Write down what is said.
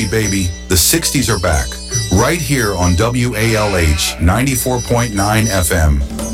baby, the 60s are back. Right here on WALH 94.9 FM.